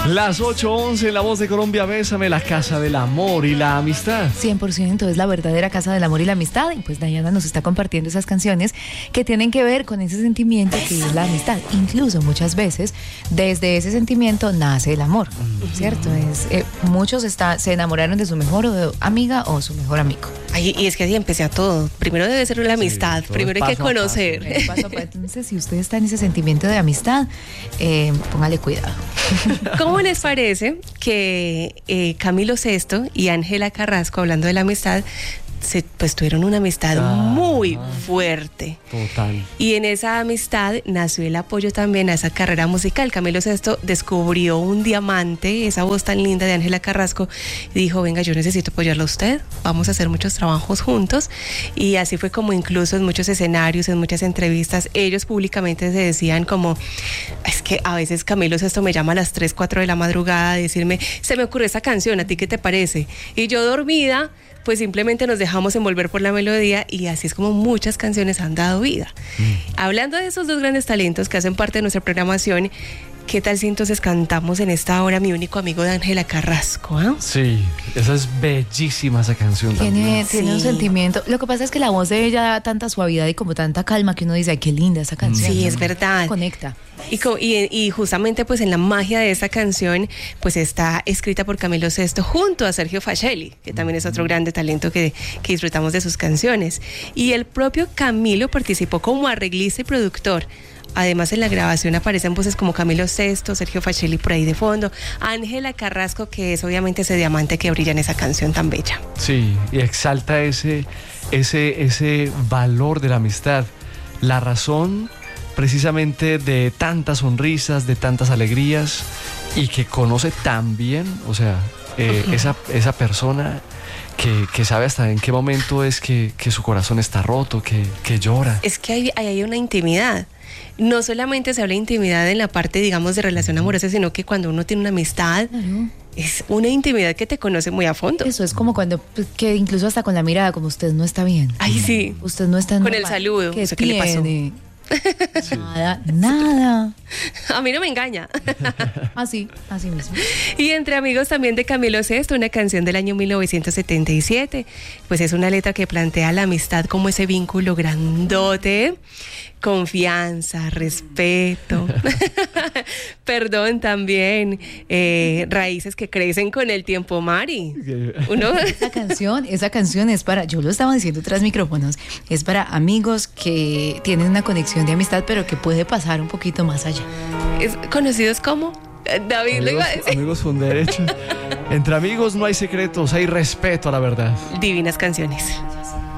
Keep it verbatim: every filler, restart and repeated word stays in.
Las ocho once, La Voz de Colombia, Bésame, la casa del amor y la amistad. cien por ciento es la verdadera casa del amor y la amistad. Y pues Dayana nos está compartiendo esas canciones que tienen que ver con ese sentimiento que es la amistad. Incluso muchas veces desde ese sentimiento nace el amor, ¿cierto? Es, eh, muchos está, se enamoraron de su mejor o amiga o su mejor amigo. Ay, y es que así empecé a todo. Primero debe ser la amistad, sí, primero hay que conocer. Paso paso. Paso, entonces, si usted está en ese sentimiento de amistad, eh, póngale cuidado. ¿Cómo les parece que eh, Camilo Sesto y Ángela Carrasco, hablando de la amistad, se, pues tuvieron una amistad ah, muy fuerte? Total. Y en esa amistad nació el apoyo también a esa carrera musical. Camilo Sesto descubrió un diamante, esa voz tan linda de Ángela Carrasco, y dijo, venga, yo necesito apoyarla a usted, vamos a hacer muchos trabajos juntos. Y así fue como incluso en muchos escenarios, en muchas entrevistas, ellos públicamente se decían como, es que a veces Camilo Sesto me llama a las tres, cuatro de la madrugada a decirme, se me ocurrió esa canción, ¿a ti qué te parece? Y yo dormida, pues simplemente nos dejamos envolver por la melodía y así es como muchas canciones han dado vida. Mm. Hablando de esos dos grandes talentos que hacen parte de nuestra programación, ¿qué tal si entonces cantamos en esta hora Mi único amigo de Ángela Carrasco? ¿eh? Sí, esa es bellísima esa canción tiene, también. Tiene sí. un sentimiento. Lo que pasa es que la voz de ella da tanta suavidad y como tanta calma que uno dice, ay, qué linda esa canción. Sí, ¿no? es verdad. Conecta. Y, y, y justamente pues en la magia de esta canción pues está escrita por Camilo Sesto junto a Sergio Facelli, que también es otro grande talento que, que disfrutamos de sus canciones. Y el propio Camilo participó como arreglista y productor. Además en la grabación aparecen voces como Camilo Sesto, Sergio Facelli por ahí de fondo, Ángela Carrasco, que es obviamente ese diamante que brilla en esa canción tan bella. Sí, y exalta ese, ese, ese valor de la amistad, la razón precisamente de tantas sonrisas, de tantas alegrías, y que conoce tan bien, o sea, eh, uh-huh. esa, esa persona que, que sabe hasta en qué momento es que, que su corazón está roto, que, que llora. Es que hay, hay una intimidad. No solamente se habla de intimidad en la parte, digamos, de relación amorosa, sino que cuando uno tiene una amistad, claro, es una intimidad que te conoce muy a fondo. Eso es como cuando, que incluso hasta con la mirada, como usted no está bien. Ay, sí. Usted no está en con el saludo. ¿Qué, ¿Qué le pasó? Sí. Nada, nada. A mí no me engaña. Así, así mismo. Y entre amigos también de Camilo Sesto, una canción del año mil novecientos setenta y siete. Pues es una letra que plantea la amistad como ese vínculo grandote, confianza, respeto, perdón también, eh, raíces que crecen con el tiempo, Mari. Uno... Esa canción, esa canción es para, yo lo estaba diciendo tras micrófonos, es para amigos que tienen una conexión de amistad, pero que puede pasar un poquito más allá. ¿Es conocidos como? David, amigos, lo iba a decir. Amigos con derecho. Entre amigos no hay secretos, hay respeto a la verdad. Divinas canciones.